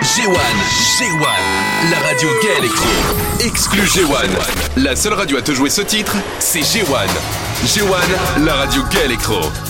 G1, la radio gay électro. Exclu G1. La seule radio à te jouer ce titre, c'est G1. G1, la radio gay électro.